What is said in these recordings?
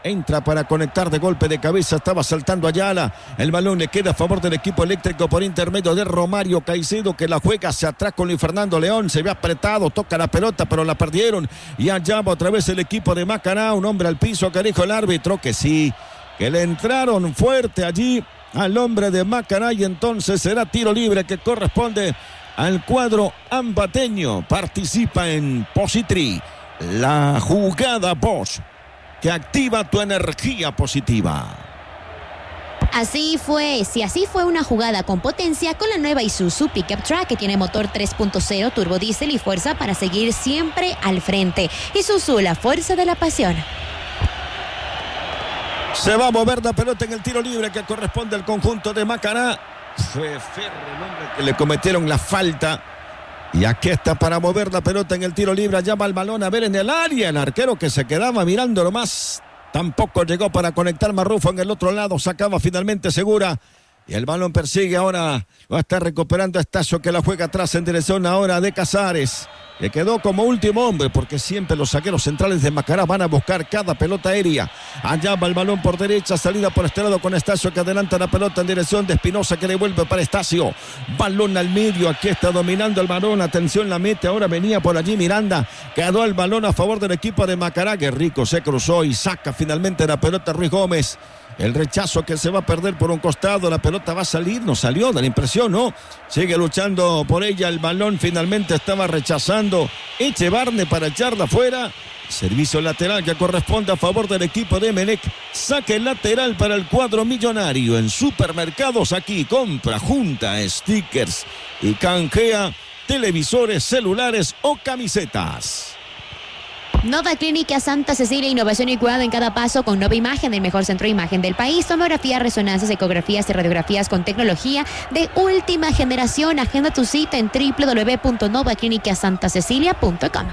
Entra para conectar de golpe de cabeza, estaba saltando Ayala. El balón le queda a favor del equipo eléctrico por intermedio de Romario Caicedo, que la juega hacia atrás con Luis Fernando León. Se ve apretado, toca la pelota, pero la perdieron. Y allá va otra vez el equipo de Macará. Un hombre al piso, que dijo el árbitro que sí, que le entraron fuerte allí al hombre de Macará. Y entonces será tiro libre que corresponde al cuadro ambateño. Participa en Positri, la jugada Bosch, que activa tu energía positiva. Así fue una jugada con potencia con la nueva Isuzu Pickup Truck, que tiene motor 3.0 turbodiesel y fuerza para seguir siempre al frente. Isuzu, la fuerza de la pasión. Se va a mover la pelota en el tiro libre que corresponde al conjunto de Macará. Fue Ferro el hombre que le cometieron la falta. Y aquí está para mover la pelota en el tiro libre. Llama el balón a ver en el área. El arquero, que se quedaba mirando nomás, tampoco llegó para conectar. Marrufo en el otro lado. Sacaba finalmente Segura. Y el balón persigue ahora. Va a estar recuperando a Estacio, que la juega atrás en dirección ahora de Casares. Le quedó como último hombre, porque siempre los zagueros centrales de Macará van a buscar cada pelota aérea. Allá va el balón por derecha, salida por este lado con Estacio, que adelanta la pelota en dirección de Espinosa, que devuelve para Estacio. Balón al medio, aquí está dominando el balón. Atención, la mete, ahora venía por allí Miranda. Quedó el balón a favor del equipo de Macará. Guerrico se cruzó y saca finalmente la pelota Ruiz Gómez. El rechazo que se va a perder por un costado. La pelota va a salir, no salió, da la impresión, ¿no? Sigue luchando por ella. El balón finalmente estaba rechazando Echevarne para echarla fuera. Servicio lateral que corresponde a favor del equipo de Emelec. Saque lateral para el cuadro millonario. En Supermercados Aquí compra, junta stickers y canjea televisores, celulares o camisetas. Nova Clínica Santa Cecilia, innovación y cuidado en cada paso con Nova Imagen, el mejor centro de imagen del país. Tomografías, resonancias, ecografías y radiografías con tecnología de última generación. Agenda tu cita en www.novaclinicasantaCecilia.com.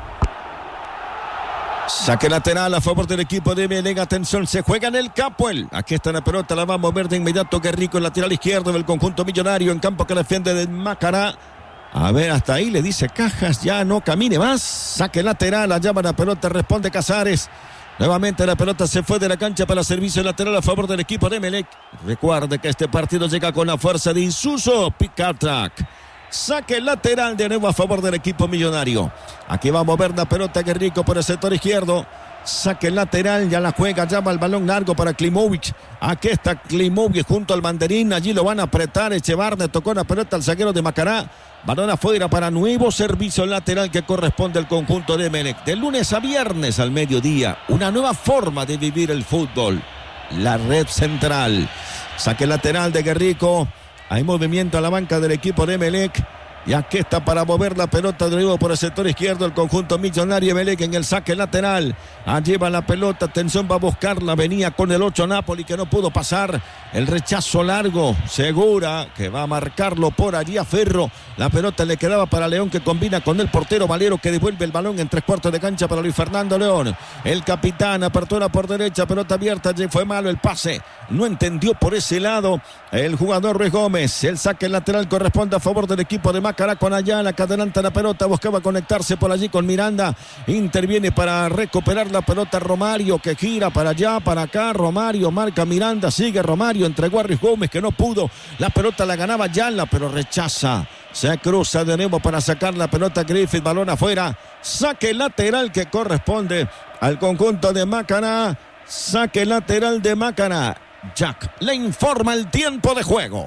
Saque lateral a favor del equipo de Emelec. Atención, se juega en el Capuel. Aquí está la pelota, la va a mover de inmediato Guerrico, el lateral izquierdo del conjunto millonario, en campo que defiende de Macará. A ver, hasta ahí le dice Cajas, ya no camine más. Saque lateral, allá va la pelota, responde Casares. Nuevamente la pelota se fue de la cancha para servicio lateral a favor del equipo de Emelec. Recuerde que este partido llega con la fuerza de Isuzu Pickup Truck. Saque lateral de nuevo a favor del equipo millonario. Aquí va a mover la pelota Guerrico por el sector izquierdo. Saque lateral, ya la juega, llama el balón largo para Klimovic. Aquí está Klimovic junto al banderín, allí lo van a apretar. Echevarne tocó la pelota al zaguero de Macará. Balón afuera para nuevo servicio lateral que corresponde al conjunto de Emelec. De lunes a viernes al mediodía, una nueva forma de vivir el fútbol. La red central. Saque lateral de Guerrico. Hay movimiento a la banca del equipo de Emelec. Y aquí está para mover la pelota de nuevo por el sector izquierdo el conjunto millonario. Emelec en el saque lateral. Allí va la pelota, atención, va a buscarla. Venía con el 8 Napoli, que no pudo pasar. El rechazo largo, Segura, que va a marcarlo por allí a Ferro. La pelota le quedaba para León, que combina con el portero Valero, que devuelve el balón en 3/4 de cancha para Luis Fernando León. El capitán, apertura por derecha, pelota abierta. Allí fue malo el pase, no entendió por ese lado el jugador Ruiz Gómez. El saque lateral corresponde a favor del equipo de Macará con Ayala, que adelanta la pelota, buscaba conectarse por allí con Miranda. Interviene para recuperar la pelota Romario, que gira para allá, para acá. Romario marca Miranda, sigue Romario, entregó a Ruiz Gómez, que no pudo. La pelota la ganaba Ayala, pero rechaza. Se cruza de nuevo para sacar la pelota Griffith, balón afuera. Saque lateral que corresponde al conjunto de Macará. Saque lateral de Macará. Jack le informa el tiempo de juego.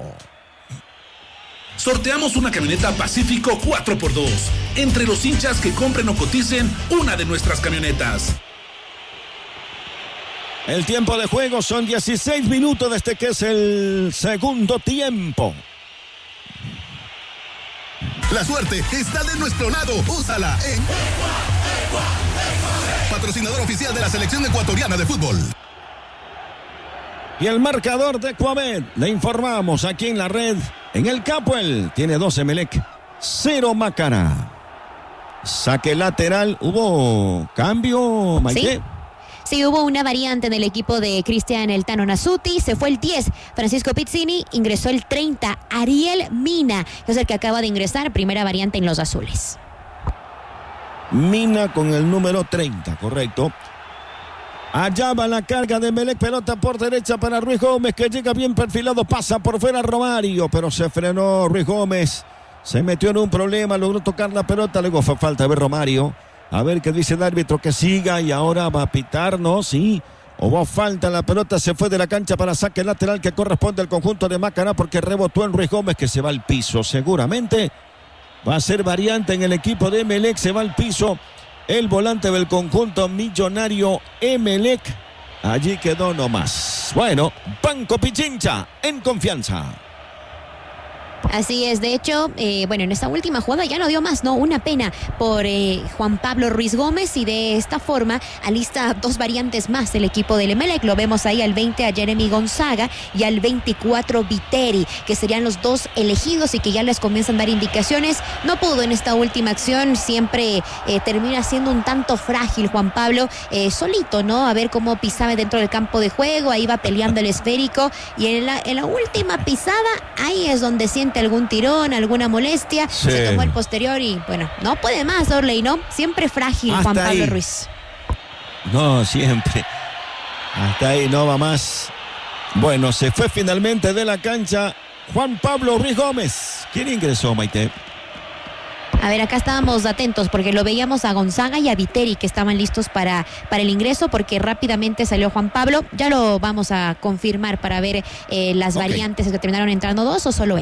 Sorteamos una camioneta Pacífico 4x2 entre los hinchas que compren o coticen una de nuestras camionetas. El tiempo de juego son 16 minutos desde que es el segundo tiempo. La suerte está de nuestro lado. Úsala en patrocinador oficial de la selección ecuatoriana de fútbol. Y el marcador de Ecuabet, le informamos aquí en la red. En el Capuel tiene 2 Emelec, 0 Macará. Saque lateral, ¿hubo cambio, Maite? Sí, hubo una variante en el equipo de Cristian El Tano Nasuti. Se fue el 10, Francisco Pizzini. Ingresó el 30, Ariel Mina. Es el que acaba de ingresar, primera variante en los azules. Mina con el número 30, correcto. Allá va la carga de Emelec, pelota por derecha para Ruiz Gómez, que llega bien perfilado, pasa por fuera Romario, pero se frenó Ruiz Gómez, se metió en un problema, logró tocar la pelota, luego fue falta de ver Romario. A ver qué dice el árbitro, que siga, y ahora va a pitar, ¿no? Sí. Hubo falta, la pelota se fue de la cancha para saque lateral que corresponde al conjunto de Macará, porque rebotó en Ruiz Gómez, que se va al piso. Seguramente va a ser variante en el equipo de Emelec, se va al piso el volante del conjunto millonario Emelec. Allí quedó nomás. Bueno, Banco Pichincha en confianza. Así es, de hecho, en esta última jugada ya no dio más, ¿no? Una pena por Juan Pablo Ruiz Gómez, y de esta forma alista 2 variantes más el equipo del Emelec. Lo vemos ahí al 20 a Jeremy Gonzaga y al 24 Viteri, que serían los 2 elegidos y que ya les comienzan a dar indicaciones. No pudo en esta última acción, siempre termina siendo un tanto frágil Juan Pablo, solito, ¿no? A ver cómo pisaba dentro del campo de juego, ahí va peleando el esférico, y en la última pisada, ahí es donde siente algún tirón, alguna molestia, sí. Se tomó el posterior y bueno, no puede más, Orley, ¿no? Siempre frágil hasta Juan Pablo ahí. Ruiz. No, siempre. Hasta ahí no va más. Bueno, se fue finalmente de la cancha Juan Pablo Ruiz Gómez. ¿Quién ingresó, Maite? A ver, acá estábamos atentos porque lo veíamos a Gonzaga y a Viteri, que estaban listos para el ingreso, porque rápidamente salió Juan Pablo. Ya lo vamos a confirmar para ver las variantes, que terminaron entrando 2 o solo él.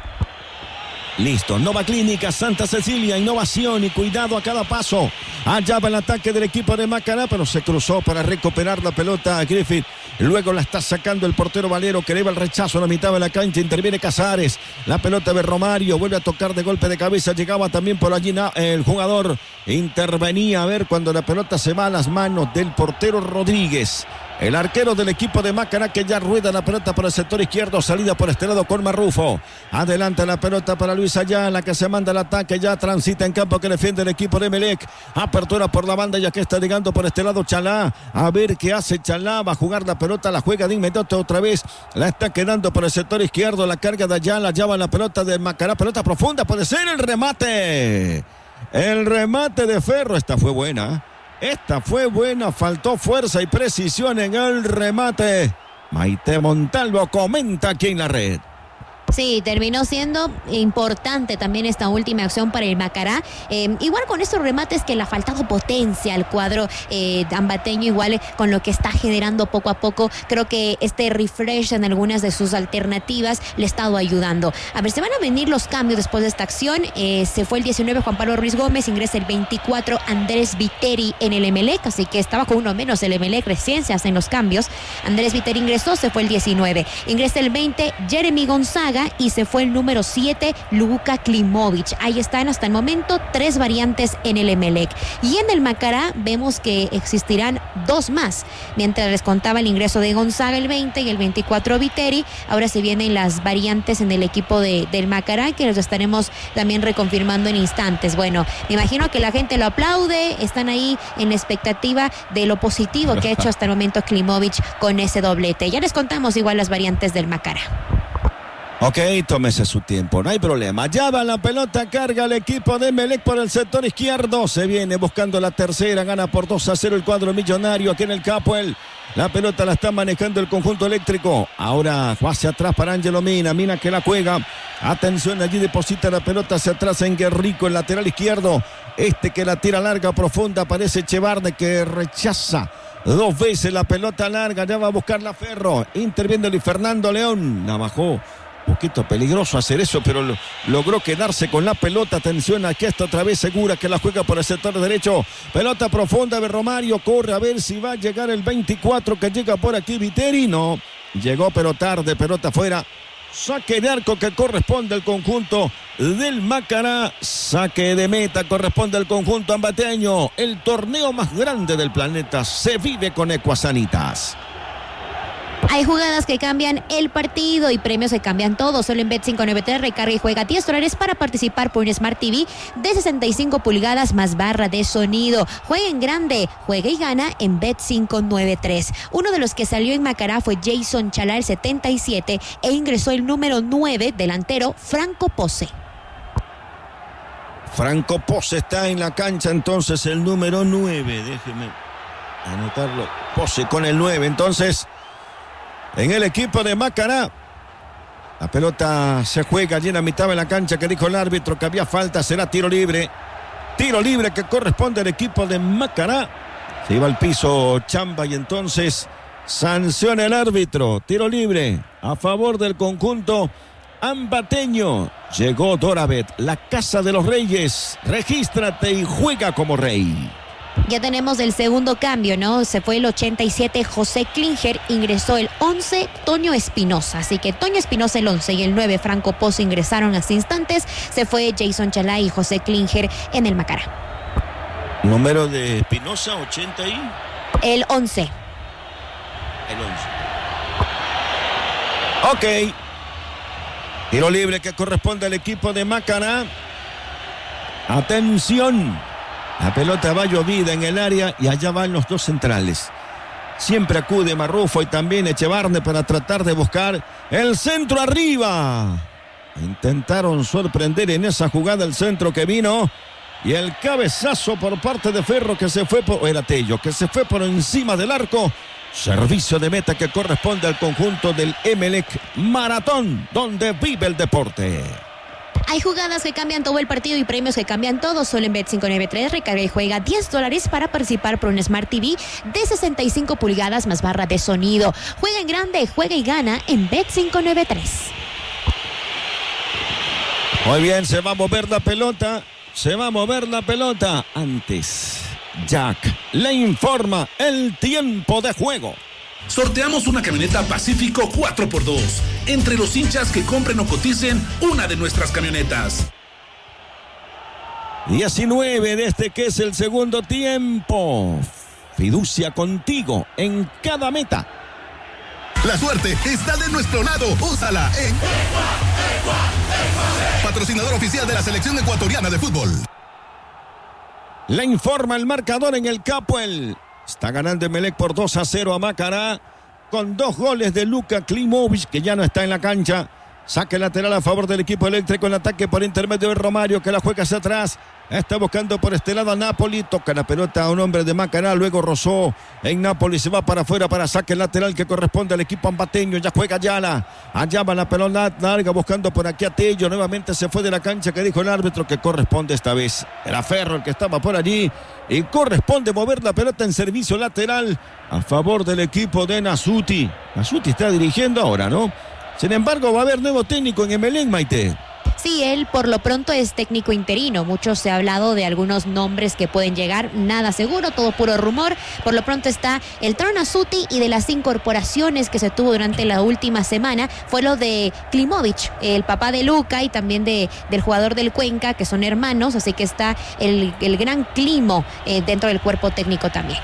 Listo, Nova Clínica Santa Cecilia, innovación y cuidado a cada paso. Allá va el ataque del equipo de Macará, pero se cruzó para recuperar la pelota a Griffith. Luego la está sacando el portero Valero, que eleva el rechazo a la mitad de la cancha. Interviene Casares, la pelota de Romario, vuelve a tocar de golpe de cabeza. Llegaba también por allí el jugador, intervenía, a ver, cuando la pelota se va a las manos del portero Rodríguez. El arquero del equipo de Macará, que ya rueda la pelota por el sector izquierdo, salida por este lado con Marrufo. Adelanta la pelota para Luis Ayala, que se manda al ataque, ya transita en campo, que defiende el equipo de Emelec. Apertura por la banda, ya que está llegando por este lado Chalá. A ver qué hace Chalá, va a jugar la pelota, la juega de inmediato otra vez. La está quedando por el sector izquierdo, la carga de Ayala, ya va la pelota de Macará, pelota profunda, puede ser el remate. El remate de Ferro, esta fue buena. Esta fue buena, faltó fuerza y precisión en el remate. Maite Montalvo comenta aquí en la red. Sí, terminó siendo importante también esta última acción para el Macará. Igual con estos remates que le ha faltado potencia al cuadro ambateño, igual con lo que está generando poco a poco. Creo que este refresh en algunas de sus alternativas le ha estado ayudando. A ver, se van a venir los cambios después de esta acción. Se fue el 19 Juan Pablo Ruiz Gómez, ingresa el 24 Andrés Viteri en el Emelec, así que estaba con uno menos el Emelec, recién se hacen los cambios. Andrés Viteri ingresó, se fue el 19. Ingresa el 20 Jeremy Gonzaga y se fue el número 7 Luka Klimovic. Ahí están hasta el momento 3 variantes en el Emelec. Y en el Macará vemos que existirán 2 más. Mientras les contaba el ingreso de Gonzaga el 20 y el 24 Viteri, ahora se vienen las variantes en el equipo del Macará, que los estaremos también reconfirmando en instantes. Bueno, me imagino que la gente lo aplaude, están ahí en la expectativa de lo positivo que ha hecho hasta el momento Klimovic con ese doblete. Ya les contamos igual las variantes del Macará. Ok, tómese su tiempo, no hay problema. Ya va la pelota, carga el equipo de Emelec por el sector izquierdo. Se viene buscando la tercera, gana por 2-0 el cuadro millonario aquí en el Capuel. La pelota la está manejando el conjunto eléctrico. Ahora hacia atrás para Ángelo Mina. Mina que la juega. Atención, allí deposita la pelota hacia atrás en Guerrico, el lateral izquierdo. Este que la tira larga, profunda, aparece Echevarne, que rechaza 2 veces la pelota larga. Ya va a buscar la Ferro. Interviene Luis Fernando León. La bajó. Un poquito peligroso hacer eso, pero logró quedarse con la pelota. Atención, aquí está otra vez Segura, que la juega por el sector derecho. Pelota profunda de Romario, corre a ver si va a llegar el 24, que llega por aquí Viteri. No, llegó pero tarde, pelota afuera. Saque de arco que corresponde al conjunto del Macará. Saque de meta corresponde al conjunto ambateño. El torneo más grande del planeta se vive con Ecuasanitas. Hay jugadas que cambian el partido y premios que cambian todo. Solo en Bet593 recarga y juega $10 para participar por un Smart TV de 65 pulgadas más barra de sonido. Juega en grande, juega y gana en Bet593. Uno de los que salió en Macará fue Jason Chalá, el 77, e ingresó el número 9, delantero Franco Pose. Franco Pose está en la cancha, entonces el número 9. Déjeme anotarlo. Pose con el 9. Entonces, en el equipo de Macará, la pelota se juega allí en la mitad de la cancha, que dijo el árbitro que había falta. Será tiro libre. Tiro libre que corresponde al equipo de Macará. Se iba al piso Chamba y entonces sanciona el árbitro. Tiro libre a favor del conjunto ambateño. Llegó Doravet, la casa de los reyes. Regístrate y juega como rey. Ya tenemos el segundo cambio, ¿no? Se fue el 87 José Klinger, ingresó el 11 Toño Espinosa. Así que Toño Espinosa el 11 y el 9 Franco Pozo ingresaron hace instantes. Se fue Jason Chalá y José Klinger en el Macará. Número de Espinosa, 80 y... El 11. El 11. Ok. Tiro libre que corresponde al equipo de Macará. Atención. La pelota va llovida en el área y allá van los dos centrales. Siempre acude Marrufo y también Echevarne para tratar de buscar el centro arriba. Intentaron sorprender en esa jugada el centro que vino. Y el cabezazo por parte de Ferro que se fue por... Era Tello, que se fue por encima del arco. Servicio de meta que corresponde al conjunto del Emelec Maratón, donde vive el deporte. Hay jugadas que cambian todo el partido y premios que cambian todo. Solo en Bet593 recarga y juega $10 para participar por un Smart TV de 65 pulgadas más barra de sonido. Juega en grande, juega y gana en Bet593. Muy bien, se va a mover la pelota. Se va a mover la pelota. Antes, Jack le informa el tiempo de juego. Sorteamos una camioneta Pacífico 4x2 entre los hinchas que compren o coticen una de nuestras camionetas. 19 de este que es el segundo tiempo. Fiducia contigo en cada meta. La suerte está de nuestro lado. Úsala en patrocinador oficial de la selección ecuatoriana de fútbol. Le informa el marcador en el Capuel. Está ganando Emelec por 2-0 a Macará con 2 goles de Luka Klimovic, que ya no está en la cancha. Saque lateral a favor del equipo eléctrico en ataque por intermedio de Romario, que la juega hacia atrás. Está buscando por este lado a Napoli. Toca la pelota a un hombre de Macará. Luego rozó en Napoli. Se va para afuera para saque lateral que corresponde al equipo ambateño. Ya juega Ayala. Allá va la pelota larga buscando por aquí a Tello. Nuevamente se fue de la cancha, que dijo el árbitro que corresponde esta vez. Era Ferro el que estaba por allí. Y corresponde mover la pelota en servicio lateral a favor del equipo de Nasuti. Nasuti está dirigiendo ahora, ¿no? Sin embargo, va a haber nuevo técnico en Emelec, Maite. Sí, él por lo pronto es técnico interino. Mucho se ha hablado de algunos nombres que pueden llegar, nada seguro, todo puro rumor. Por lo pronto está el Tron Nasuti, y de las incorporaciones que se tuvo durante la última semana fue lo de Klimovic, el papá de Luka y también del jugador del Cuenca, que son hermanos, así que está el gran Climo dentro del cuerpo técnico también.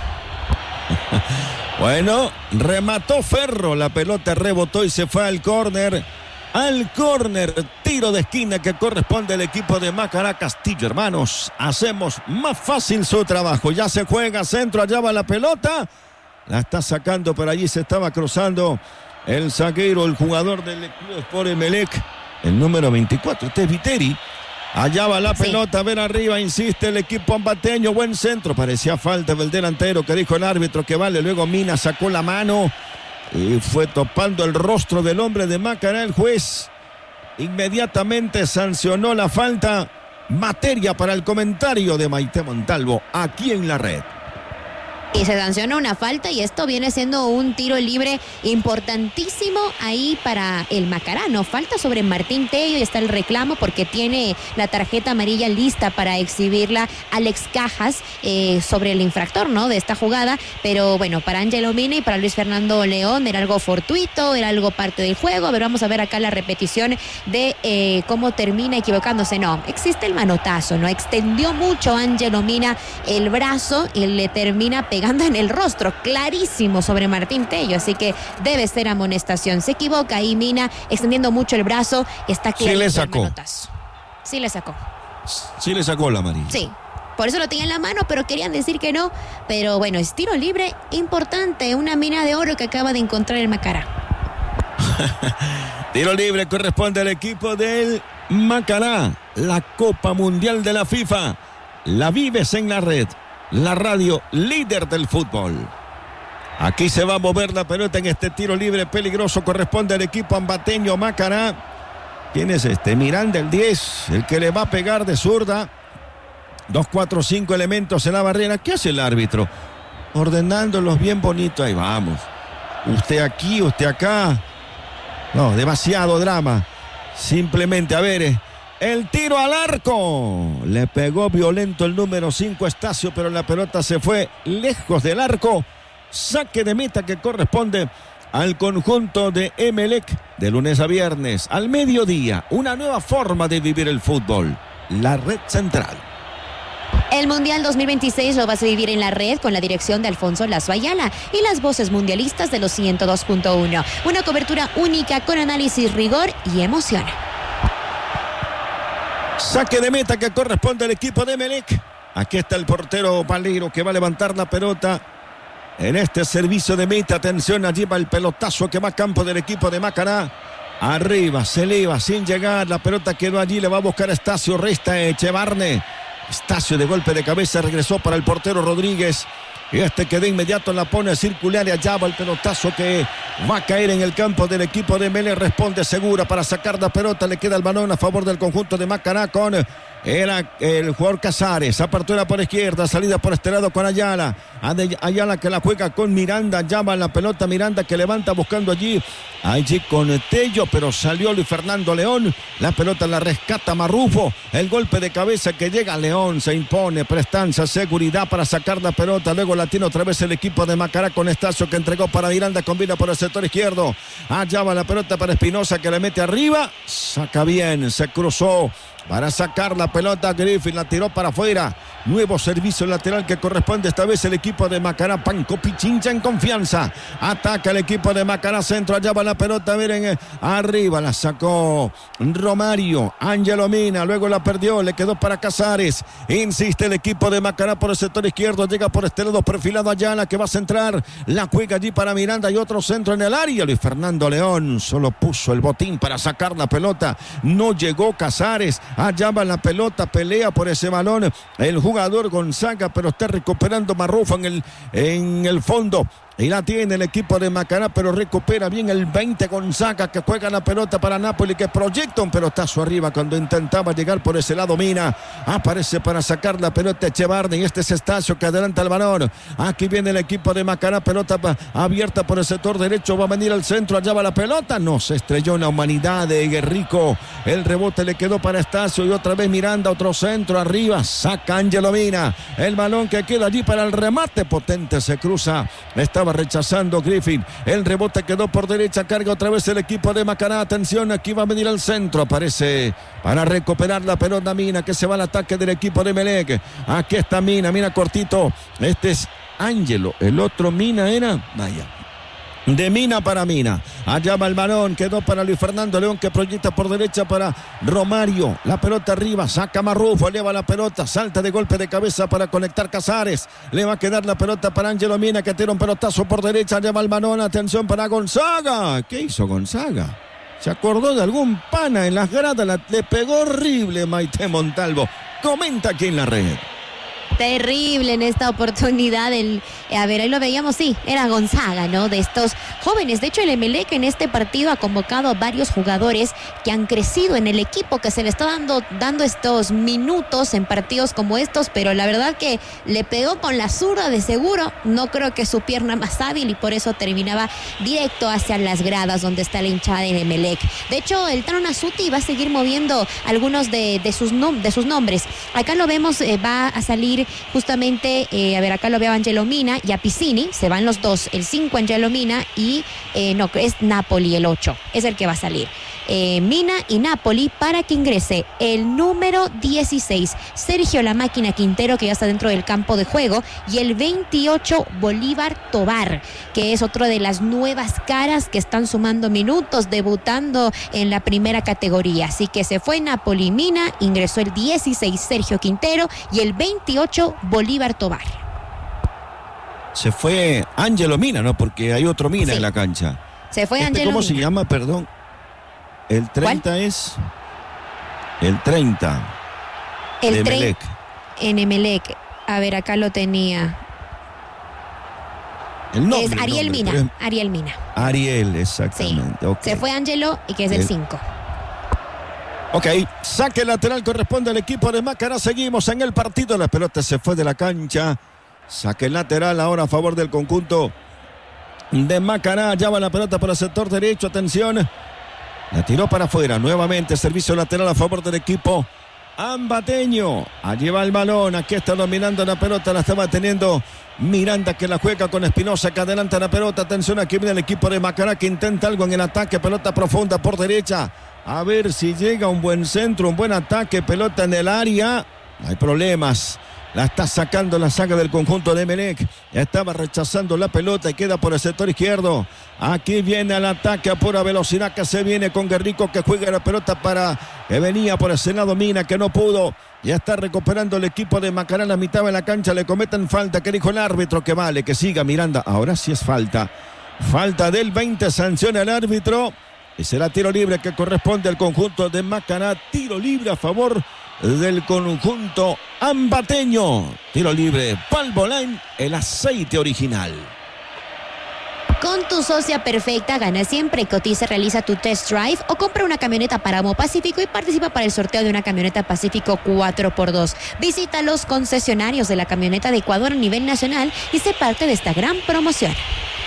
Bueno, remató Ferro, la pelota rebotó y se fue al córner. Al córner, tiro de esquina que corresponde al equipo de Macará. Castillo, hermanos, hacemos más fácil su trabajo. Ya se juega centro, allá va la pelota. La está sacando, por allí se estaba cruzando el zaguero, el jugador del Club Sport Emelec, el número 24, este es Viteri. Allá va la pelota, a ver arriba, insiste el equipo ambateño, buen centro, parecía falta del delantero, que dijo el árbitro que vale. Luego Mina sacó la mano y fue topando el rostro del hombre de Macará. El juez inmediatamente sancionó la falta. Materia para el comentario de Maite Montalvo aquí en la red. Y se sanciona una falta, y esto viene siendo un tiro libre importantísimo ahí para el Macará, ¿no? Falta sobre Martín Tello, y está el reclamo porque tiene la tarjeta amarilla lista para exhibirla Alex Cajas sobre el infractor, ¿no? De esta jugada. Pero bueno, para Ángelo Mina y para Luis Fernando León era algo fortuito, era algo parte del juego. A ver, vamos a ver acá la repetición de cómo termina equivocándose. No, existe el manotazo, ¿no? Extendió mucho Ángelo Mina el brazo y le termina pegando en el rostro, clarísimo sobre Martín Tello, así que debe ser amonestación. Se equivoca ahí Mina, extendiendo mucho el brazo, está clarito. Sí le sacó. El manotazo. Sí le sacó. Sí le sacó la amarilla. Sí. Por eso lo tenía en la mano, pero querían decir que no. Pero bueno, es tiro libre importante, una mina de oro que acaba de encontrar el Macará. Tiro libre corresponde al equipo del Macará. La Copa Mundial de la FIFA la vives en la red. la radio líder del fútbol. Aquí se va a mover la pelota en este tiro libre peligroso. Corresponde al equipo ambateño Macará. ¿Quién es este? Miranda, el 10, el que le va a pegar de zurda. 2, 4, 5 elementos en la barrera. ¿Qué hace el árbitro? Ordenándolos bien bonito. Ahí vamos. Usted aquí, usted acá. No, demasiado drama. Simplemente, a ver, el tiro al arco. Le pegó violento el número 5 Estacio, pero la pelota se fue lejos del arco. Saque de meta que corresponde al conjunto de Emelec de lunes a viernes al mediodía. Una nueva forma de vivir el fútbol. La red central. El Mundial 2026 lo vas a vivir en la red con la dirección de Alfonso Lazo Ayala y las voces mundialistas de los 102.1. Una cobertura única con análisis, rigor y emoción. Saque de meta que corresponde al equipo de Emelec. Aquí está el portero Valero que va a levantar la pelota en este servicio de meta. Atención, allí va el pelotazo que va a campo del equipo de Macará. Arriba, se eleva sin llegar. La pelota quedó allí, le va a buscar a Estacio. Resta Echevarne. Estacio de golpe de cabeza regresó para el portero Rodríguez. Y este que de inmediato la pone circular y allá va el pelotazo que va a caer en el campo del equipo de Emelec. Responde segura para sacar la pelota. Le queda el balón a favor del conjunto de Macará con el jugador Casares. Apertura por izquierda, salida por este lado con Ayala. Ayala que la juega con Miranda. Llama la pelota Miranda que levanta buscando allí con Tello, pero salió Luis Fernando León. La pelota la rescata Marrufo. El golpe de cabeza que llega León, se impone, prestanza, seguridad para sacar la pelota. Luego la tiene otra vez el equipo de Macará con Estacio que entregó para Miranda, combina por el sector izquierdo. Allá va la pelota para Espinosa que le mete arriba. Saca bien, se cruzó para sacar la pelota. Griffin la tiró para afuera. Nuevo servicio lateral que corresponde esta vez el equipo de Macará. Panco Pichincha en confianza. Ataca el equipo de Macará centro. Allá va la pelota. Miren, arriba la sacó Romario. Ángelo Mina. Luego la perdió. Le quedó para Casares. Insiste el equipo de Macará por el sector izquierdo. Llega por este lado perfilado Ayala que va a centrar. La juega allí para Miranda y otro centro en el área. Luis Fernando León solo puso el botín para sacar la pelota. No llegó Casares. Allá va la pelota, pelea por ese balón el jugador Gonzaga, pero está recuperando Marrufo en el fondo. Y la tiene el equipo de Macará, pero recupera bien el 20 Gonzaga que juega la pelota para Napoli, que proyecta un pelotazo arriba cuando intentaba llegar por ese lado Mina. Aparece para sacar la pelota Echevarne y este es Estacio que adelanta el balón. Aquí viene el equipo de Macará, pelota abierta por el sector derecho, va a venir al centro, allá va la pelota. No, se estrelló en la humanidad de Guerrico. El rebote le quedó para Estacio y otra vez Miranda, otro centro arriba, saca Ángelo Mina. El balón que queda allí para el remate potente, se cruza. Estaba rechazando Griffin. El rebote quedó por derecha. Carga otra vez el equipo de Macará. Atención, aquí va a venir al centro. Aparece para recuperar la pelota Mina, que se va al ataque del equipo de Emelec. Aquí está Mina cortito. Este es Ángelo. El otro Mina era. Vaya. De Mina para Mina. Allá va el balón, quedó para Luis Fernando León que proyecta por derecha para Romario. La pelota arriba, saca Marrufo, eleva la pelota, salta de golpe de cabeza para conectar Casares. Le va a quedar la pelota para Ángelo Mina que tira un pelotazo por derecha. Allá va el balón, atención para Gonzaga. ¿Qué hizo Gonzaga? Se acordó de algún pana en las gradas, le pegó horrible Maite Montalvo. Comenta aquí en la red. Terrible en esta oportunidad. A ver, ahí lo veíamos, sí, era Gonzaga, ¿no? De estos jóvenes. De hecho, el Emelec en este partido ha convocado a varios jugadores que han crecido en el equipo, que se le está dando estos minutos en partidos como estos, pero la verdad que le pegó con la zurda de seguro. No creo que su pierna más hábil y por eso terminaba directo hacia las gradas donde está la hinchada del Emelec. De hecho, el Tano Nasuti va a seguir moviendo algunos de sus nombres. Acá lo vemos, va a salir justamente, a ver, acá lo veo a Ángelo Mina y a Piccini, se van los dos, el 5 Ángelo Mina y no, es Napoli el 8, es el que va a salir. Mina y Napoli para que ingrese el número 16 Sergio La Máquina Quintero, que ya está dentro del campo de juego, y el 28 Bolívar Tobar, que es otro de las nuevas caras que están sumando minutos, debutando en la primera categoría. Así que se fue Napoli Mina, ingresó el 16 Sergio Quintero y el 28 Bolívar Tobar. Se fue Ángelo Mina, ¿no? Porque hay otro Mina, sí, en la cancha. Se fue Ángelo ¿cómo Mina. se llama? Perdón. El 30 ¿cuál? Es el 30 el de Emelec. En Emelec. A ver, acá lo tenía. El nombre, es Ariel Mina. Pero... Ariel Mina. Ariel, exactamente. Sí. Okay. Se fue Angelo y que es el 5. Ok, saque lateral corresponde al equipo de Macará. Seguimos en el partido. La pelota se fue de la cancha. Saque lateral ahora a favor del conjunto de Macará. Ya va la pelota por el sector derecho. Atención. La tiró para afuera. Nuevamente servicio lateral a favor del equipo ambateño. Allí va el balón. Aquí está dominando la pelota. La estaba teniendo Miranda, que la juega con Espinosa, que adelanta la pelota. Atención, aquí viene el equipo de Macará, que intenta algo en el ataque. Pelota profunda por derecha. A ver si llega un buen centro, un buen ataque. Pelota en el área. No hay problemas. La está sacando la saga del conjunto de Emelec. Estaba rechazando la pelota y queda por el sector izquierdo. Aquí viene el ataque a pura velocidad que se viene con Guerrico, que juega la pelota para que venía por ese lado Mina, que no pudo. Ya está recuperando el equipo de Macará. La mitad de la cancha le cometen falta. ¿Qué dijo el árbitro? Que vale, que siga Miranda. Ahora sí es falta. Falta del 20, sanciona el árbitro. Y será tiro libre que corresponde al conjunto de Macará. Tiro libre a favor del conjunto ambateño. Tiro libre, Valvoline, el aceite original. Con tu socia perfecta, gana siempre. Cotiza, realiza tu test drive o compra una camioneta Páramo Pacífico y participa para el sorteo de una camioneta Pacífico 4x2. Visita los concesionarios de la camioneta de Ecuador a nivel nacional y sé parte de esta gran promoción.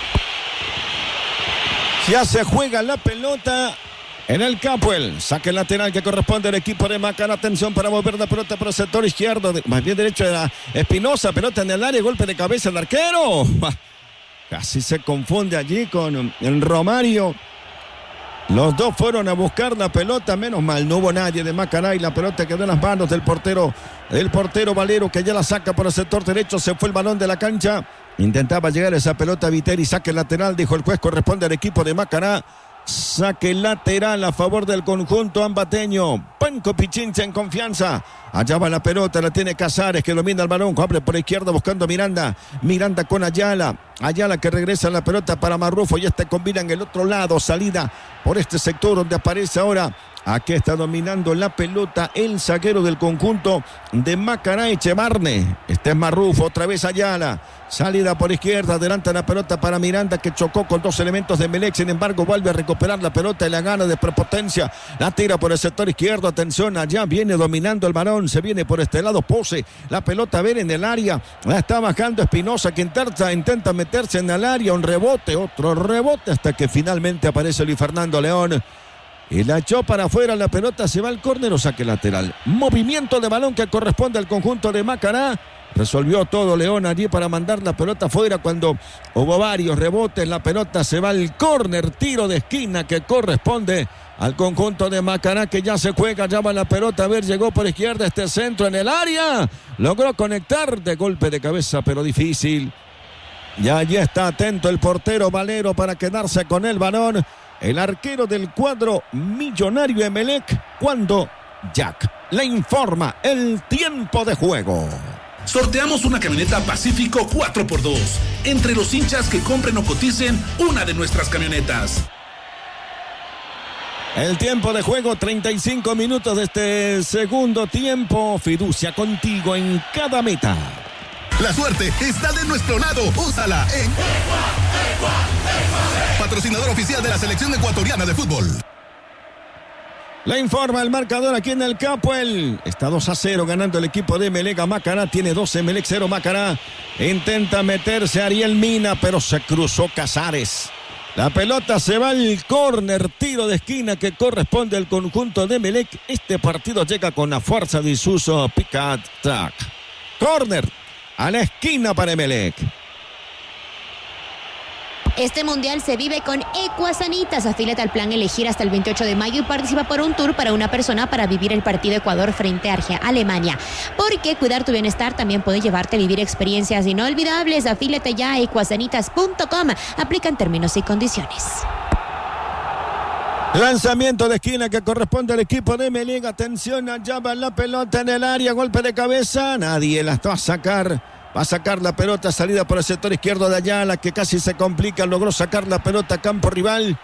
Ya se juega la pelota en el Capuel. Saque lateral que corresponde al equipo de Macará. Atención para mover la pelota por el sector izquierdo. Más bien derecho era Espinosa. Pelota en el área. Golpe de cabeza del arquero. Casi se confunde allí con el Romario. Los dos fueron a buscar la pelota. Menos mal, no hubo nadie de Macará y la pelota quedó en las manos del portero Valero, que ya la saca por el sector derecho. Se fue el balón de la cancha. Intentaba llegar esa pelota a Viteri. Saque lateral, dijo el juez, corresponde al equipo de Macará. Saque lateral a favor del conjunto ambateño. Panco Pichincha en confianza. Allá va la pelota, la tiene Casares, que domina el balón. Abre por la izquierda buscando a Miranda. Miranda con Ayala. Ayala que regresa la pelota para Marrufo. Y combina en el otro lado. Salida por este sector donde aparece ahora. Aquí está dominando la pelota el zaguero del conjunto de Macará, Echevarne. Este es Marrufo, otra vez Ayala. Salida por izquierda, adelanta la pelota para Miranda, que chocó con dos elementos de Emelec. Sin embargo, vuelve a recuperar la pelota y la gana de prepotencia. La tira por el sector izquierdo. Atención, allá viene dominando el balón. Se viene por este lado Pose. La pelota a ver en el área. La está bajando Espinosa, que intenta meterse en el área. Un rebote, otro rebote, hasta que finalmente aparece Luis Fernando León. Y la echó para afuera, la pelota se va al córner o saque lateral. Movimiento de balón que corresponde al conjunto de Macará. Resolvió todo León allí para mandar la pelota afuera cuando hubo varios rebotes. La pelota se va al córner, tiro de esquina que corresponde al conjunto de Macará, que ya se juega, ya va la pelota. A ver, llegó por izquierda este centro en el área. Logró conectar de golpe de cabeza, pero difícil. Y allí está atento el portero Valero para quedarse con el balón. El arquero del cuadro millonario Emelec, cuando Jack le informa el tiempo de juego. Sorteamos una camioneta Pacífico 4x2 entre los hinchas que compren o coticen una de nuestras camionetas. El tiempo de juego, 35 minutos de este segundo tiempo. Fiducia contigo en cada meta. La suerte está de nuestro lado. Úsala en patrocinador oficial de la selección ecuatoriana de fútbol. Le informa el marcador aquí en el Capuel. Está 2-0 ganando el equipo de Emelec a Macará. Tiene 12 Emelec, 0 Macará. Intenta meterse Ariel Mina, pero se cruzó Casares. La pelota se va al córner, tiro de esquina que corresponde al conjunto de Emelec. Este partido llega con la fuerza de Isuzu Pickup Truck. Córner a la esquina para Emelec. Este mundial se vive con Ecuasanitas. Afíliate al plan Elegir hasta el 28 de mayo y participa por un tour para una persona para vivir el partido Ecuador frente a Alemania. Porque cuidar tu bienestar también puede llevarte a vivir experiencias inolvidables. Afíliate ya a ecuasanitas.com. Aplican términos y condiciones. Lanzamiento de esquina que corresponde al equipo de Emelec. Atención, allá va la pelota en el área. Golpe de cabeza. Nadie la va a sacar. Va a sacar la pelota, salida por el sector izquierdo de Ayala, que casi se complica. Logró sacar la pelota a campo rival.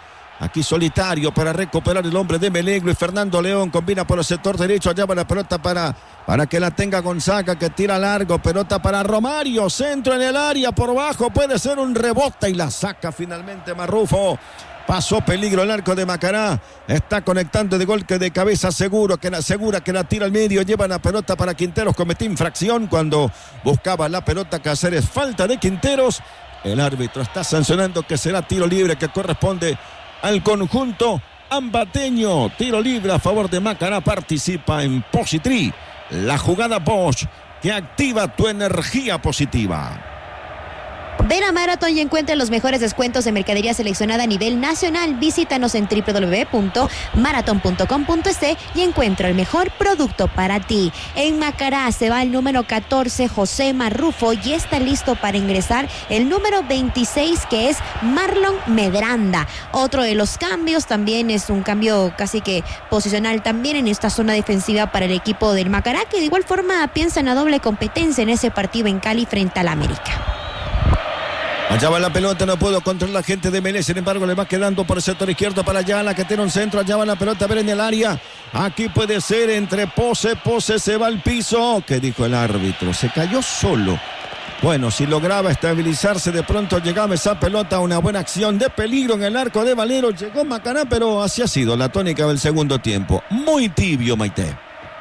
Aquí solitario para recuperar el hombre de Emelec. Luis Fernando León combina por el sector derecho. Allá va la pelota para que la tenga Gonzaga, que tira largo. Pelota para Romario. Centro en el área por bajo. Puede ser un rebote y la saca finalmente Marrufo. Pasó peligro el arco de Macará. Está conectando de gol que de cabeza segura que la tira al medio. Lleva la pelota para Quinteros. Cometió infracción cuando buscaba la pelota. Cáceres. Falta de Quinteros. El árbitro está sancionando que será tiro libre que corresponde al conjunto ambateño. Tiro libre a favor de Macará. Participa en Positri. La jugada Bosch que activa tu energía positiva. Ven a Marathon y encuentra los mejores descuentos de mercadería seleccionada a nivel nacional. Visítanos en www.marathon.com.es y encuentra el mejor producto para ti. En Macará se va el número 14, José Marrufo, y está listo para ingresar el número 26, que es Marlon Medranda. Otro de los cambios también es un cambio casi que posicional también en esta zona defensiva para el equipo del Macará, que de igual forma piensa en la doble competencia en ese partido en Cali frente al América. Allá va la pelota, no puedo controlar la gente de Emelec, sin embargo le va quedando por el sector izquierdo para Ayala, que tiene un centro. Allá va la pelota, a ver en el área. Aquí puede ser entre Pose se va al piso. ¿Qué dijo el árbitro? Se cayó solo. Bueno, si lograba estabilizarse, de pronto llegaba esa pelota, una buena acción de peligro en el arco de Valero. Llegó Macará, pero así ha sido la tónica del segundo tiempo. Muy tibio, Maite.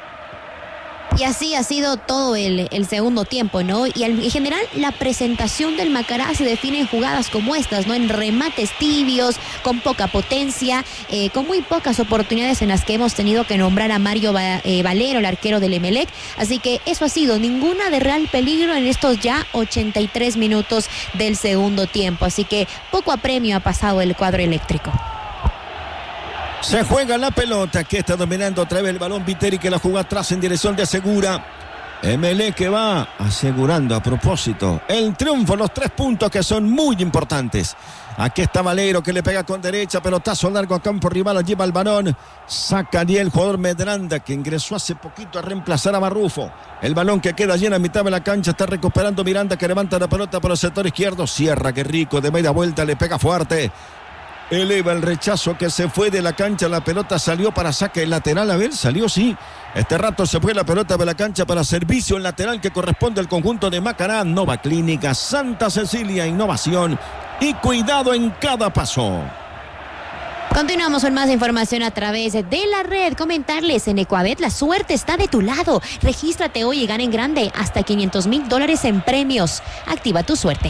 Y así ha sido todo el segundo tiempo, ¿no? Y en general la presentación del Macará se define en jugadas como estas, ¿no? En remates tibios, con poca potencia, con muy pocas oportunidades en las que hemos tenido que nombrar a Mario Valero, el arquero del Emelec. Así que eso ha sido ninguna de real peligro en estos ya 83 minutos del segundo tiempo. Así que poco apremio ha pasado el cuadro eléctrico. Se juega la pelota, aquí está dominando otra vez el balón Viteri, que la juega atrás en dirección de Segura. Emelec que va asegurando a propósito el triunfo, los 3 puntos que son muy importantes. Aquí está Valero, que le pega con derecha, pelotazo largo a campo rival, lleva el balón. Saca allí el jugador Medranda, que ingresó hace poquito a reemplazar a Marrufo. El balón que queda lleno a mitad de la cancha, está recuperando Miranda, que levanta la pelota por el sector izquierdo. Cierra, qué rico, de media vuelta, le pega fuerte. Eleva el rechazo, que se fue de la cancha. La pelota salió para saque lateral. A ver, salió, sí. Este rato se fue la pelota de la cancha para servicio en lateral que corresponde al conjunto de Macará. Nova Clínica Santa Cecilia, innovación y cuidado en cada paso. Continuamos con más información a través de la red. Comentarles, en Ecuabet la suerte está de tu lado. Regístrate hoy y gana en grande hasta $500,000 en premios. Activa tu suerte.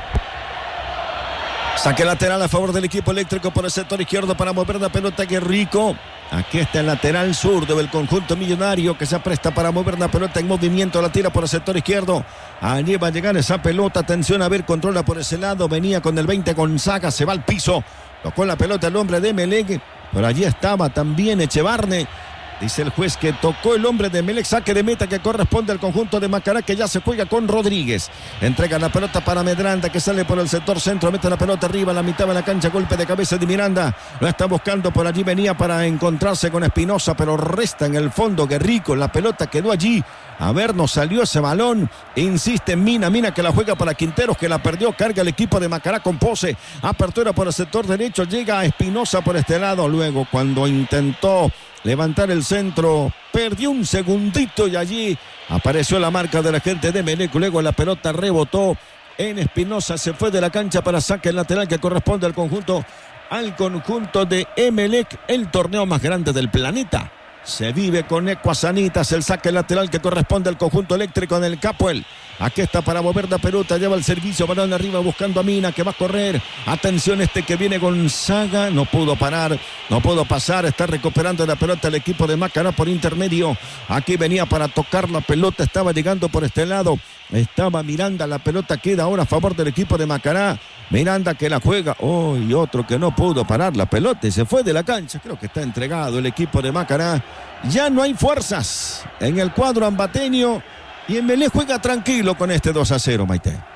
Saque lateral a favor del equipo eléctrico por el sector izquierdo para mover la pelota. Qué rico. Aquí está el lateral zurdo del conjunto millonario, que se apresta para mover la pelota en movimiento. La tira por el sector izquierdo. Allí va a llegar esa pelota. Atención, a ver, controla por ese lado. Venía con el 20 Gonzaga. Se va al piso. Tocó la pelota el hombre de Emelec. Por allí estaba también Echevarne. Dice el juez que tocó el hombre de Emelec. Saque de meta que corresponde al conjunto de Macará, que ya se juega con Rodríguez. Entrega la pelota para Medranda, que sale por el sector centro. Mete la pelota arriba a la mitad de la cancha. Golpe de cabeza de Miranda. Lo está buscando por allí. Venía para encontrarse con Espinosa, pero resta en el fondo. Guerrico. La pelota quedó allí. A ver, nos salió ese balón. Insiste Mina que la juega para Quinteros, que la perdió. Carga el equipo de Macará con Pose. Apertura por el sector derecho. Llega a Espinosa por este lado. Luego, cuando intentó levantar el centro, perdió un segundito y allí apareció la marca de la gente de Emelec. Luego la pelota rebotó en Espinosa. Se fue de la cancha para saque lateral que corresponde al conjunto de Emelec. El torneo más grande del planeta se vive con Ecuasanitas. El saque lateral que corresponde al conjunto eléctrico en el Capuel. Aquí está para mover la pelota, lleva el servicio, balón arriba buscando a Mina, que va a correr. Atención, este que viene Gonzaga, no pudo parar, no pudo pasar. Está recuperando la pelota el equipo de Macará por intermedio. Aquí venía para tocar la pelota, estaba llegando por este lado. Estaba Miranda, la pelota queda ahora a favor del equipo de Macará. Miranda que la juega, y otro que no pudo parar la pelota y se fue de la cancha. Creo que está entregado el equipo de Macará. Ya no hay fuerzas en el cuadro ambateño y Emelec juega tranquilo con este 2-0, Maite.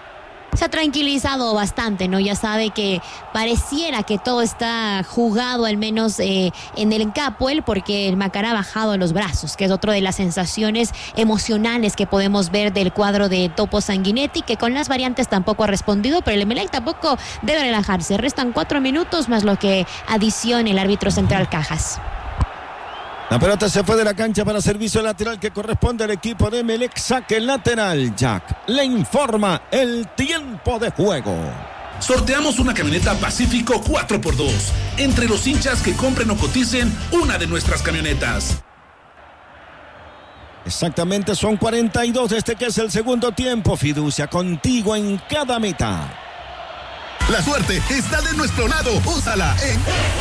Se ha tranquilizado bastante, ¿no? Ya sabe que pareciera que todo está jugado, al menos en el Capuel, porque el Macará ha bajado los brazos, que es otra de las sensaciones emocionales que podemos ver del cuadro de Topo Sanguinetti, que con las variantes tampoco ha respondido, pero el Emelec tampoco debe relajarse. Restan 4 minutos más lo que adiciona el árbitro central Cajas. La pelota se fue de la cancha para servicio lateral que corresponde al equipo de Emelec. Saque lateral. Jack le informa el tiempo de juego. Sorteamos una camioneta Pacífico 4x2 entre los hinchas que compren o coticen una de nuestras camionetas. Exactamente, son 42 desde que es el segundo tiempo. Fiducia contigo en cada meta. La suerte está de nuestro lado. Úsala en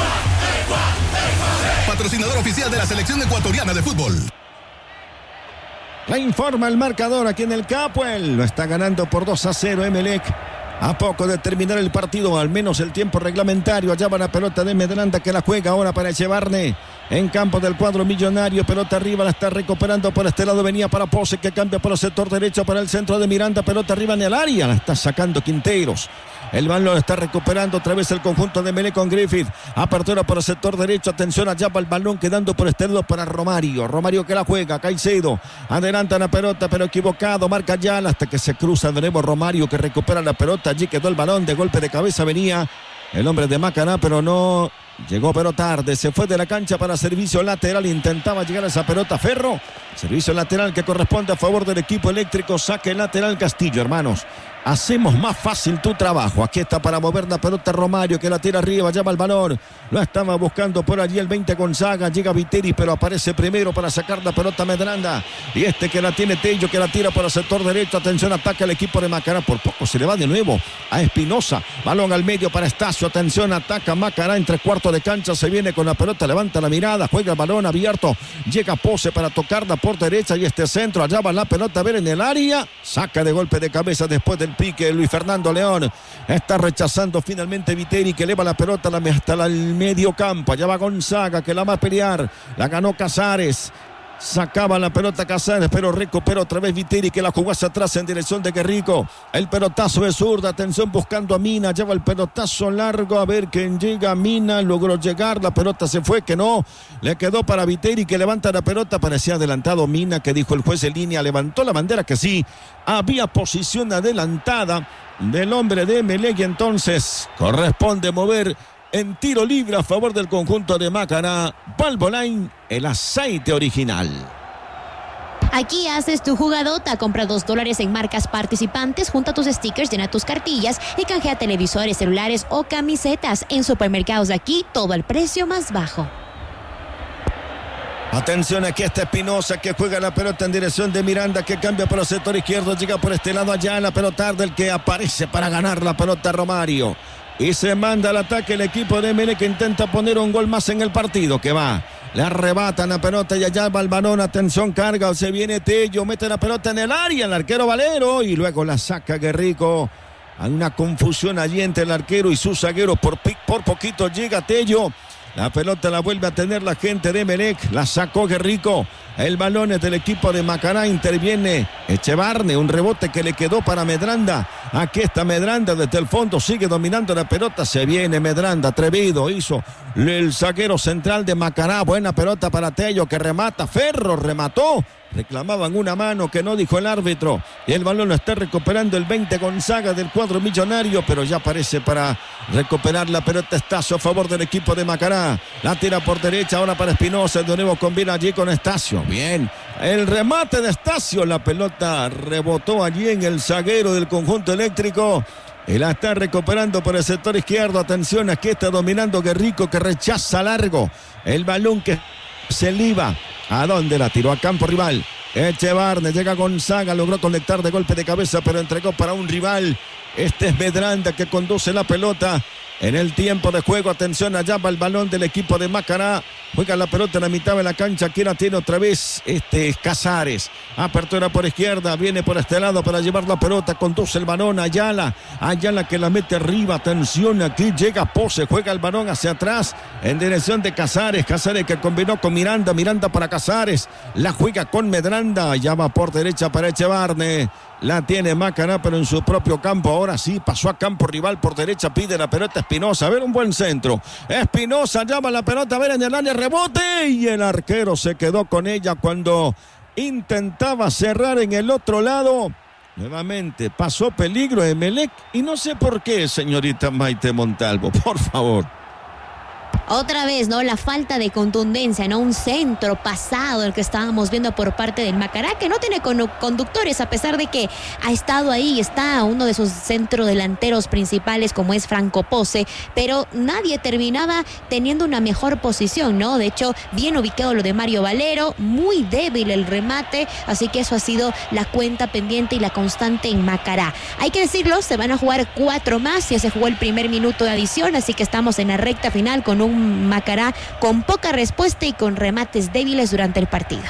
patrocinador oficial de la selección ecuatoriana de fútbol. Le informa el marcador aquí en el Capuel. Lo está ganando por 2-0 Emelec. A poco de terminar el partido, al menos el tiempo reglamentario. Allá va la pelota de Medranda que la juega ahora para Echevarne. En campo del cuadro millonario, pelota arriba, la está recuperando por este lado. Venía para Pose que cambia por el sector derecho para el centro de Miranda. Pelota arriba en el área, la está sacando Quinteros. El balón lo está recuperando otra vez el conjunto de Emelec con Griffith. Apertura por el sector derecho. Atención, allá va el balón quedando por este lado para Romario. Romario que la juega. Caicedo adelanta la pelota, pero equivocado. Marca Ayala hasta que se cruza de nuevo Romario que recupera la pelota. Allí quedó el balón. De golpe de cabeza venía el hombre de Macará, pero no llegó, pero tarde. Se fue de la cancha para servicio lateral. Intentaba llegar a esa pelota Ferro. Servicio lateral que corresponde a favor del equipo eléctrico. Saque lateral Castillo, hermanos. Hacemos más fácil tu trabajo. Aquí está para mover la pelota Romario que la tira arriba, llama el balón. Lo estaba buscando por allí el 20 Gonzaga. Llega Viteri, pero aparece primero para sacar la pelota Medranda. Y este que la tiene Tello, que la tira por el sector derecho. Atención, ataca el equipo de Macará. Por poco se le va de nuevo a Espinosa. Balón al medio para Estacio. Atención, ataca Macará en 3/4 de cancha. Se viene con la pelota, levanta la mirada, juega el balón abierto. Llega Pose para tocarla por derecha y este centro. Allá va la pelota a ver en el área. Saca de golpe de cabeza después del pique Luis Fernando León. Está rechazando finalmente Viteri que eleva la pelota hasta el medio campo. Allá va Gonzaga que la va a pelear. La ganó Casares. Sacaba la pelota Casares, pero recupera otra vez Viteri que la jugó hacia atrás en dirección de Guerrico. El pelotazo de zurda, atención buscando a Mina, lleva el pelotazo largo, a ver quién llega. Mina logró llegar, la pelota se fue, que no, le quedó para Viteri que levanta la pelota, parecía adelantado Mina, que dijo el juez en línea, levantó la bandera que sí, había posición adelantada del hombre de Emelec y entonces corresponde mover en tiro libre a favor del conjunto de Macará. Valvoline, el aceite original. Aquí haces tu jugadota, compra $2 en marcas participantes, junta tus stickers, llena tus cartillas y canjea televisores, celulares o camisetas. En supermercados de aquí, todo al precio más bajo. Atención, aquí está Espinosa que juega la pelota en dirección de Miranda que cambia por el sector izquierdo, llega por este lado allá la pelota del que aparece para ganar la pelota Romario. Y se manda al ataque el equipo de Emelec que intenta poner un gol más en el partido. Que va, le arrebatan la pelota y allá va el balón. Atención, carga, se viene Tello, mete la pelota en el área, el arquero Valero. Y luego la saca Guerrico. Hay una confusión allí entre el arquero y su zaguero. Por poquito llega Tello. La pelota la vuelve a tener la gente de Emelec. La sacó Guerrico. El balón es del equipo de Macará. Interviene Echevarne. Un rebote que le quedó para Medranda. Aquí está Medranda desde el fondo. Sigue dominando la pelota. Se viene Medranda. Atrevido. Hizo el zaguero central de Macará. Buena pelota para Tello que remata. Ferro remató. Reclamaban una mano que no dijo el árbitro. Y el balón lo está recuperando el 20 Gonzaga del cuadro millonario. Pero ya aparece para recuperar la pelota Estacio a favor del equipo de Macará. La tira por derecha ahora para Espinosa. De nuevo combina allí con Estacio. Bien. El remate de Estacio. La pelota rebotó allí en el zaguero del conjunto eléctrico. Y la está recuperando por el sector izquierdo. Atención, aquí está dominando Guerrico que rechaza largo. El balón que se liba. ¿A dónde la tiró? A campo rival. Echevarne, llega Gonzaga, logró conectar de golpe de cabeza, pero entregó para un rival. Este es Medranda que conduce la pelota en el tiempo de juego. Atención, allá va el balón del equipo de Macará. Juega la pelota en la mitad de la cancha. Aquí la tiene otra vez Casares. Apertura por izquierda. Viene por este lado para llevar la pelota. Conduce el balón Ayala. Ayala que la mete arriba. Atención, aquí llega Pose. Juega el balón hacia atrás en dirección de Casares. Casares que combinó con Miranda. Miranda para Casares. La juega con Medranda. Ya va por derecha para Echevarne. La tiene Macará, pero en su propio campo. Ahora sí, pasó a campo rival por derecha. Pide la pelota Espinosa. A ver, un buen centro. Espinosa llama la pelota. A ver, en el área rebote. Y el arquero se quedó con ella cuando intentaba cerrar en el otro lado. Nuevamente pasó peligro Emelec. Y no sé por qué, señorita Maite Montalvo. Por favor. Otra vez, ¿no? La falta de contundencia, ¿no? Un centro pasado el que estábamos viendo por parte del Macará, que no tiene conductores, a pesar de que ha estado ahí, está uno de sus centrodelanteros principales como es Franco Pose, pero nadie terminaba teniendo una mejor posición, ¿no? De hecho, bien ubicado lo de Mario Valero, muy débil el remate, así que eso ha sido la cuenta pendiente y la constante en Macará. Hay que decirlo, se van a jugar 4 más, ya se jugó el primer minuto de adición, así que estamos en la recta final con un Macará con poca respuesta y con remates débiles durante el partido.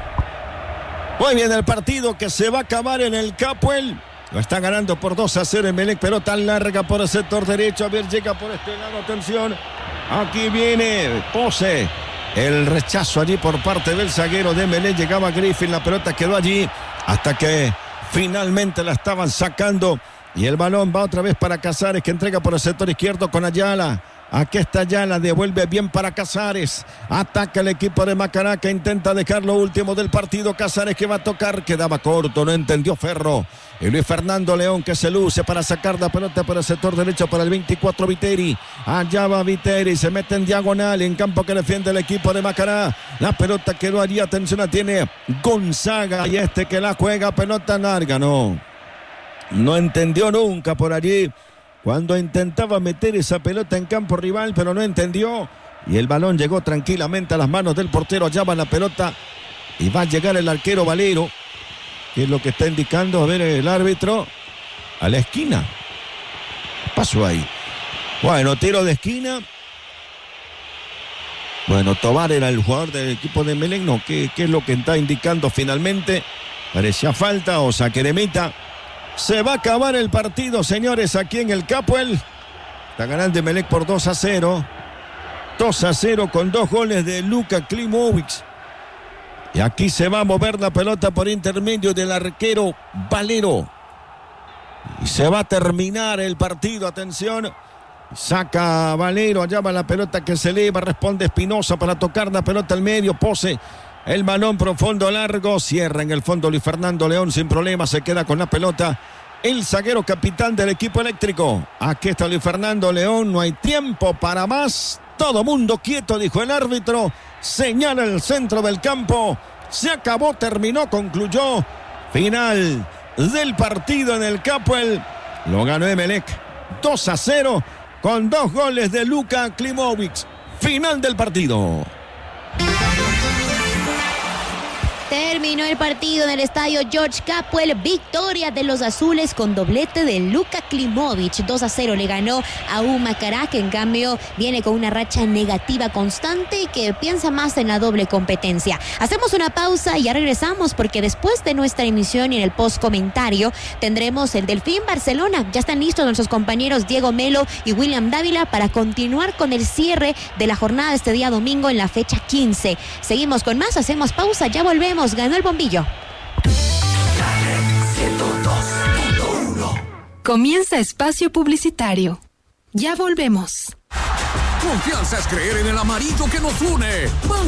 Muy bien, el partido que se va a acabar en el Capuel. Lo está ganando por 2-0 Emelec, pelota larga por el sector derecho. A ver, llega por este lado, atención. Aquí viene Pose. El rechazo allí por parte del zaguero de Emelec. Llegaba Griffin, la pelota quedó allí hasta que finalmente la estaban sacando. Y el balón va otra vez para Casares, que entrega por el sector izquierdo con Ayala. Aquí está Ayala, devuelve bien para Casares. Ataca el equipo de Macará, que intenta dejar lo último del partido. Casares que va a tocar, quedaba corto, no entendió Ferro. Y Luis Fernando León que se luce para sacar la pelota por el sector derecho para el 24 Viteri. Allá va Viteri, se mete en diagonal en campo que defiende el equipo de Macará. La pelota quedó allí, atención, la tiene Gonzaga y que la juega, pelota larga, no entendió nunca por allí. Cuando intentaba meter esa pelota en campo rival, pero no entendió. Y el balón llegó tranquilamente a las manos del portero. Allá va la pelota y va a llegar el arquero Valero, que es lo que está indicando, a ver, el árbitro, a la esquina. ¿Qué pasó ahí? Bueno, tiro de esquina. Bueno, Tobar era el jugador del equipo de Emelec. No, ¿qué es lo que está indicando finalmente? Parecía falta o saque de meta. Se va a acabar el partido, señores, aquí en el Capuel. Está ganando Emelec por 2-0. 2-0 con 2 goles de Luka Klimovic. Y aquí se va a mover la pelota por intermedio del arquero Valero. Y se va a terminar el partido, atención. Saca Valero, allá va la pelota que se eleva, responde Espinosa para tocar la pelota al medio, Pose. El balón profundo largo, cierra en el fondo Luis Fernando León sin problema, se queda con la pelota el zaguero capitán del equipo eléctrico. Aquí está Luis Fernando León, no hay tiempo para más, todo mundo quieto, dijo el árbitro, señala el centro del campo, se acabó, terminó, concluyó, final del partido en el Capuel, lo ganó Emelec 2-0 con 2 goles de Luka Klimovic, final del partido. Terminó el partido en el estadio George Capuel, victoria de los azules con doblete de Luka Klimovic, 2-0 le ganó a un Macará que en cambio viene con una racha negativa constante y que piensa más en la doble competencia. Hacemos una pausa y ya regresamos porque después de nuestra emisión y en el post comentario tendremos el Delfín Barcelona. Ya están listos nuestros compañeros Diego Melo y William Dávila para continuar con el cierre de la jornada este día domingo en la fecha 15. Seguimos con más, hacemos pausa, ya volvemos. Ganó el bombillo. Comienza espacio publicitario. Ya volvemos. Confianza es creer en el amarillo que nos une.